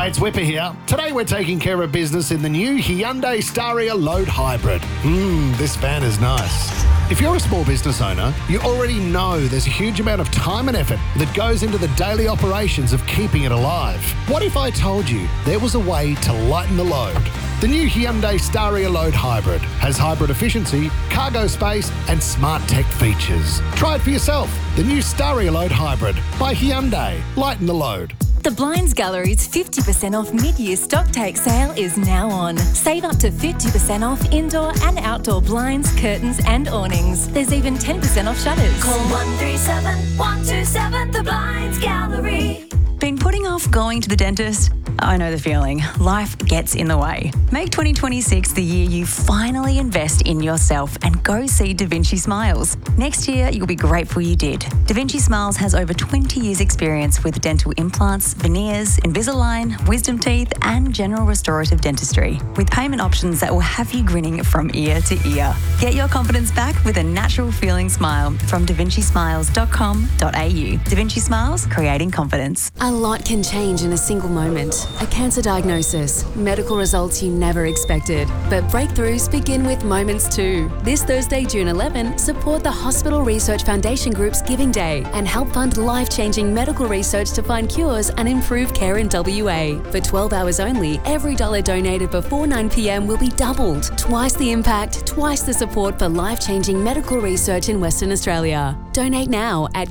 Hi, it's Whipper here. Today we're taking care of business in the new Hyundai Staria Load Hybrid. This van is nice. If you're a small business owner, you already know there's a huge amount of time and effort that goes into the daily operations of keeping it alive. What if I told you there was a way to lighten the load? The new Hyundai Staria Load Hybrid has hybrid efficiency, cargo space, and smart tech features. Try it for yourself. The new Staria Load Hybrid by Hyundai. Lighten the load. The Blinds Gallery's 50% off mid-year stock take sale is now on. Save up to 50% off indoor and outdoor blinds, curtains and awnings. There's even 10% off shutters. Call 137 127 The Blinds Gallery. Been putting off going to the dentist? I know the feeling. Life gets in the way. Make 2026 the year you finally invest in yourself and go see Da Vinci Smiles. Next year, you'll be grateful you did. Da Vinci Smiles has over 20 years' experience with dental implants, veneers, Invisalign, wisdom teeth, and general restorative dentistry, with payment options that will have you grinning from ear to ear. Get your confidence back with a natural feeling smile from davincismiles.com.au. Da Vinci Smiles, creating confidence. A lot can change in a single moment. A cancer diagnosis, medical results you never expected. But breakthroughs begin with moments too. This Thursday, June 11, support the Hospital Research Foundation Group's Giving Day and help fund life-changing medical research to find cures and improve care in WA. For 12 hours only, every dollar donated before 9 p.m. will be doubled. Twice the impact, twice the support for life-changing medical research in Western Australia. Donate now at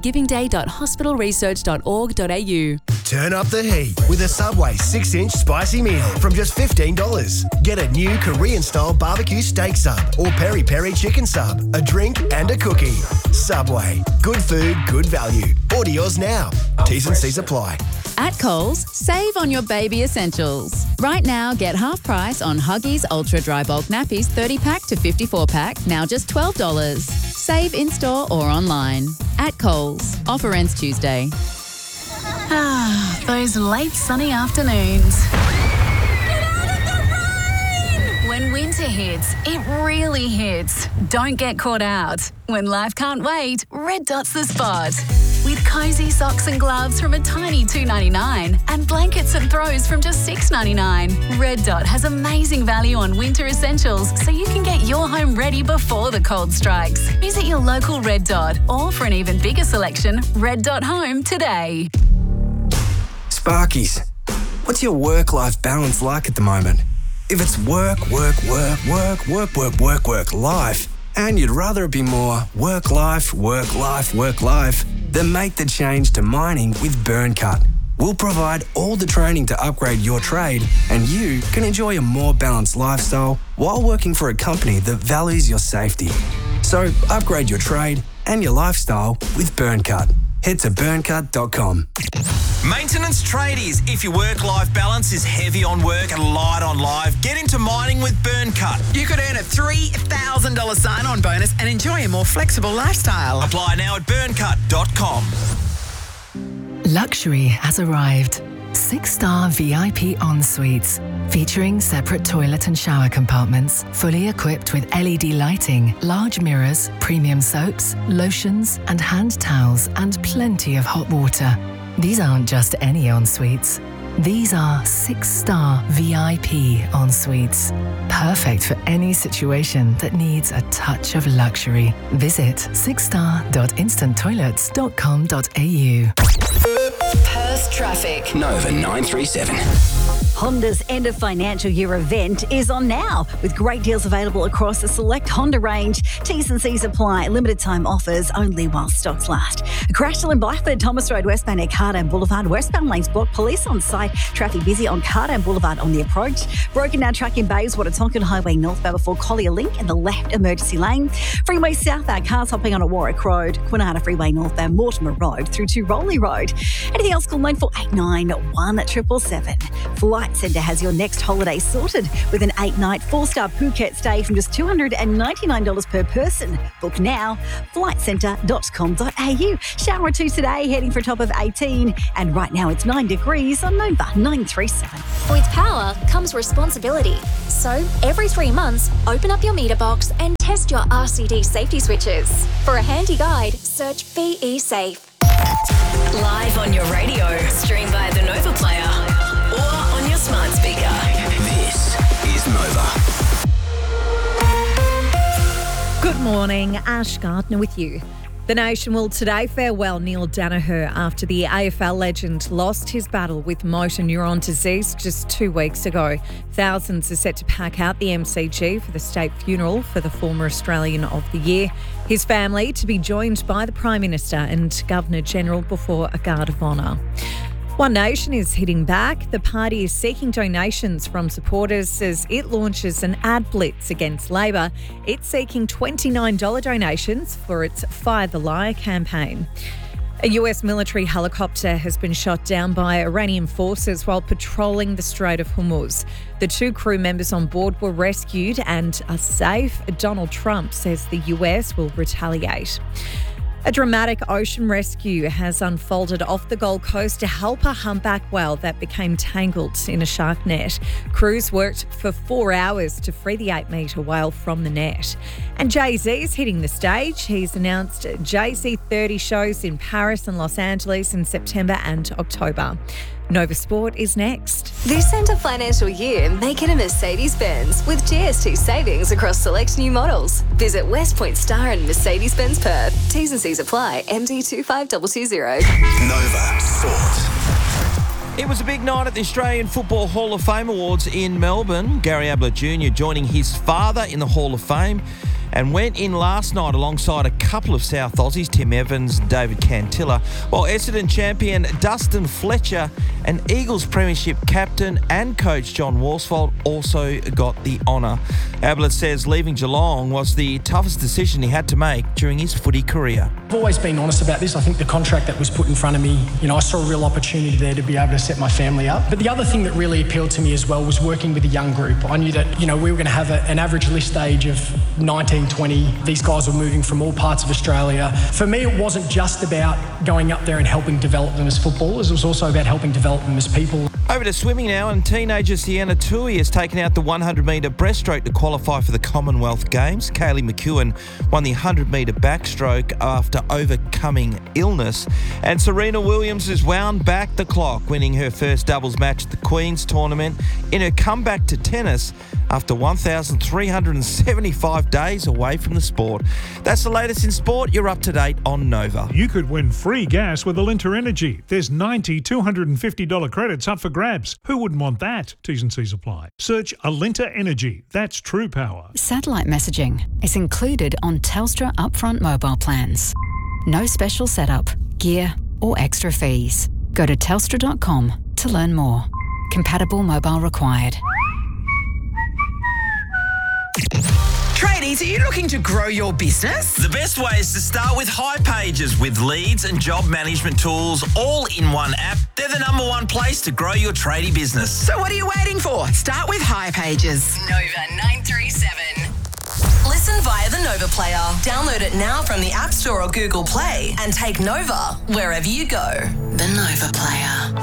givingday.hospitalresearch.org.au. Turn up the heat with a Subway 6-inch spicy meal from just $15. Get a new Korean-style barbecue steak sub or peri-peri chicken sub, a drink and a cookie. Subway. Good food, good value. Order yours now. T's and C's apply. At Coles, save on your baby essentials. Right now, get half price on Huggies Ultra Dry Bulk Nappies 30-pack to 54-pack, now just $12. Save in-store or online. At Coles. Offer ends Tuesday. Those late sunny afternoons. Get out of the rain! When winter hits, it really hits. Don't get caught out. When life can't wait, Red Dot's the spot. With cosy socks and gloves from a tiny $2.99 and blankets and throws from just $6.99. Red Dot has amazing value on winter essentials so you can get your home ready before the cold strikes. Visit your local Red Dot or for an even bigger selection, Red Dot Home today. Sparkies, what's your work-life balance like at the moment? If it's work, life, and you'd rather it be more work, life, then make the change to mining with Burncut. We'll provide all the training to upgrade your trade, and you can enjoy a more balanced lifestyle while working for a company that values your safety. So upgrade your trade and your lifestyle with Burncut. Head to burncut.com. Maintenance tradies. If your work-life balance is heavy on work and light on life, get into mining with Burncut. You could earn a $3,000 sign-on bonus and enjoy a more flexible lifestyle. Apply now at burncut.com. Luxury has arrived. 6-star VIP en-suites, featuring separate toilet and shower compartments, fully equipped with LED lighting, large mirrors, premium soaps, lotions, and hand towels, and plenty of hot water. These aren't just any en-suites. These are 6-star VIP en-suites. Perfect for any situation that needs a touch of luxury. Visit 6star.instanttoilets.com.au. Perth traffic. Nova 937. Honda's end of financial year event is on now, with great deals available across the select Honda range. T's and C's apply. Limited time offers only while stocks last. Crashdale in Blackford, Thomas Road westbound near Cardam Boulevard. Westbound lanes blocked. Police on site. Traffic busy on Cardam Boulevard on the approach. Broken down track in Bayswater, Tonkin Highway northbound before Collier Link in the left emergency lane. Freeway southbound, cars hopping on at Warwick Road. Quinana Freeway northbound, Mortimer Road through to Rowley Road. Anything else, call 9489 1777. Flight Centre has your next holiday sorted with an 8-night 4-star Phuket stay from just $299 per person. Book now, flightcentre.com.au. Shower or two today, heading for a top of 18. And right now it's 9 degrees on Nova 937. With power comes responsibility. So every 3 months, open up your meter box and test your RCD safety switches. For a handy guide, search BE Safe. Live on your radio, stream via the Nova Player, or on your morning, Ash Gardner with you. The nation will today farewell Neil Danaher after the AFL legend lost his battle with motor neuron disease just 2 weeks ago. Thousands are set to pack out the MCG for the state funeral for the former Australian of the Year. His family to be joined by the Prime Minister and Governor-General before a guard of honour. One Nation is hitting back. The party is seeking donations from supporters as it launches an ad blitz against Labor. It's seeking $29 donations for its Fire the Lie campaign. A US military helicopter has been shot down by Iranian forces while patrolling the Strait of Hormuz. The 2 crew members on board were rescued and are safe. Donald Trump says the US will retaliate. A dramatic ocean rescue has unfolded off the Gold Coast to help a humpback whale that became tangled in a shark net. Crews worked for 4 hours to free the 8-metre whale from the net. And Jay-Z is hitting the stage. He's announced Jay-Z 30 shows in Paris and Los Angeles in September and October. Nova Sport is next. This end of financial year, make it a Mercedes-Benz with GST savings across select new models. Visit West Point Star and Mercedes-Benz Perth. T's and C's apply. MD 25220. Nova Sport. It was a big night at the Australian Football Hall of Fame Awards in Melbourne. Gary Ablett Jr. joining his father in the Hall of Fame and went in last night alongside a couple of South Aussies, Tim Evans, David Cantilla, while Essendon champion Dustin Fletcher and Eagles premiership captain and coach John Worsfold also got the honour. Ablett says leaving Geelong was the toughest decision he had to make during his footy career. I've always been honest about this. I think the contract that was put in front of me, I saw a real opportunity there to be able to set my family up. But the other thing that really appealed to me as well was working with a young group. I knew that, we were going to have an average list age of 19, 20. These guys were moving from all parts of Australia. For me, it wasn't just about going up there and helping develop them as footballers. It was also about helping develop them as people. Over to swimming now, and teenager Sienna Tui has taken out the 100-metre breaststroke to qualify for the Commonwealth Games. Kaylee McEwen won the 100-metre backstroke after overcoming illness. And Serena Williams has wound back the clock, winning her first doubles match at the Queen's Tournament in her comeback to tennis after 1,375 days away from the sport. That's the latest in sport. You're up to date on Nova. You could win free gas with Alinta Energy. There's $90 $250 credits up for grabs. Who wouldn't want that? T's and C's apply. Search Alinta Energy. That's true power. Satellite messaging is included on Telstra upfront mobile plans. No special setup, gear or extra fees. Go to telstra.com to learn more. Compatible mobile required. Tradies, are you looking to grow your business? The best way is to start with hipages with leads and job management tools all in one app. They're the #1 place to grow your tradie business. So what are you waiting for? Start with hipages. Nova 937. Listen via the Nova Player. Download it now from the App Store or Google Play and take Nova wherever you go. The Nova Player.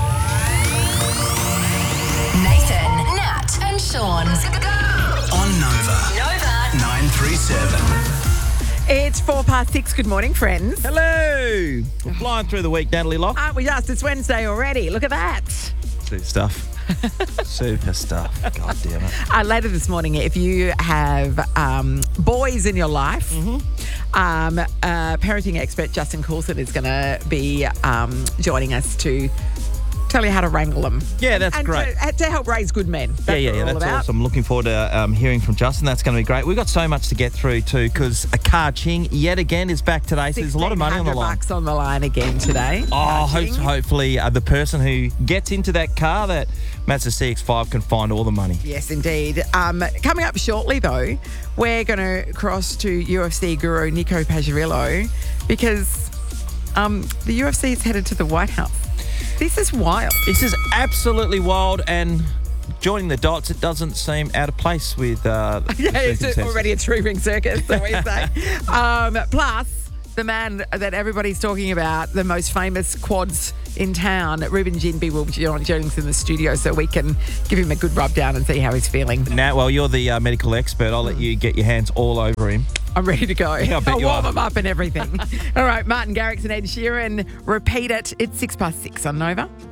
Nathan, Nat and Sean. On Nova. Nova 937. It's 6:04. Good morning, friends. Hello. We're flying through the week, Natalie Locke. Aren't we just? It's Wednesday already. Look at that. Super stuff. Super stuff. God damn it. Later this morning, if you have boys in your life, parenting expert Justin Coulson is going to be joining us to tell you how to wrangle them. Yeah, that's great. To help raise good men. That's awesome. Looking forward to hearing from Justin. That's going to be great. We've got so much to get through too, because a Car Ching yet again is back today. So there's a lot of money on the line. $1,600 on the line again today. Hopefully the person who gets into that car, that Mazda CX-5, can find all the money. Yes, indeed. Coming up shortly, though, we're going to cross to UFC guru Nico Pajarilo because the UFC is headed to the White House. This is wild. This is absolutely wild, and joining the dots, it doesn't seem out of place with it's already a three-ring circus, so we say. Plus, the man that everybody's talking about, the most famous quads in town, Ruben Jinbi, will be joining us in the studio so we can give him a good rub down and see how he's feeling. Nat, well, you're the medical expert. I'll let you get your hands all over him. I'm ready to go. Yeah, I'll warm him up and everything. All right, Martin Garrix and Ed Sheeran, repeat it. It's 6:06 on Nova.